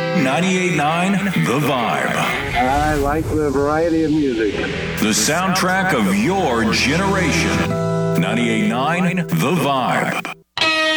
98.9 The Vibe. I like the variety of music. The soundtrack of your generation. 98.9 The Vibe.